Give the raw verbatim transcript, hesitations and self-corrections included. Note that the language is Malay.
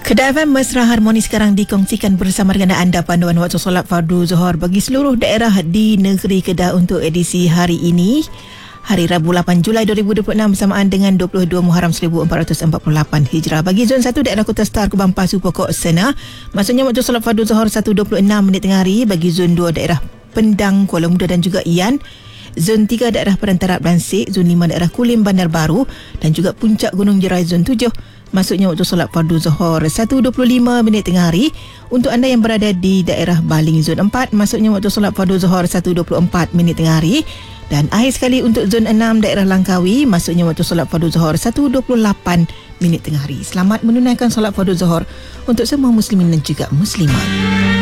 Kedah F M Mesra Harmoni sekarang dikongsikan bersama dengan anda panduan waktu solat fardu Zuhur bagi seluruh daerah di negeri Kedah untuk edisi hari ini, hari Rabu lapan Julai dua ribu dua puluh enam bersamaan dengan dua puluh dua Muharram seribu empat ratus empat puluh lapan Hijrah. Bagi zon satu daerah Kota Star, Kubang Pasu, Pokok Sena, maksudnya waktu solat fardu Zuhur satu dua puluh enam minit tengah hari. Bagi zon dua daerah Pendang, Kuala Muda dan juga Ian, zon tiga daerah Perantarap Blansik, zon lima daerah Kulim, Bandar Baru dan juga Puncak Gunung Jerai zon tujuh. Maksudnya waktu solat fardu Zuhur satu dua puluh lima minit tengah hari. Untuk anda yang berada di daerah Baling zon empat, maksudnya waktu solat fardu Zuhur satu dua puluh empat minit tengah hari. Dan akhir sekali untuk zon enam daerah Langkawi, maksudnya waktu solat fardu Zuhur satu dua puluh lapan minit tengah hari. Selamat menunaikan solat fardu Zuhur untuk semua muslimin dan juga muslimat.